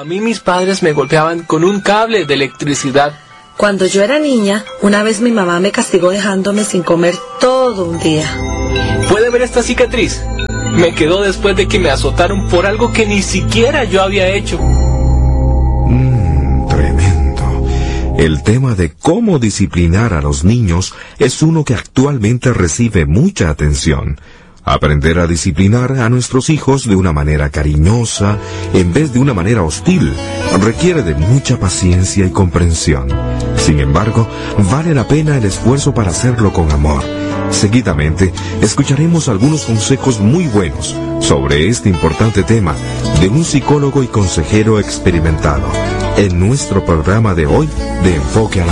mí mis padres me golpeaban con un cable de electricidad. Cuando yo era niña, una vez mi mamá me castigó dejándome sin comer todo un día. ¿Puede ver esta cicatriz? Me quedó después de que me azotaron por algo que ni siquiera yo había hecho. Tremendo. El tema de cómo disciplinar a los niños es uno que actualmente recibe mucha atención. Aprender a disciplinar a nuestros hijos de una manera cariñosa, en vez de una manera hostil, requiere de mucha paciencia y comprensión. Sin embargo, vale la pena el esfuerzo para hacerlo con amor. Seguidamente, escucharemos algunos consejos muy buenos sobre este importante tema de un psicólogo y consejero experimentado en nuestro programa de hoy de Enfoque a la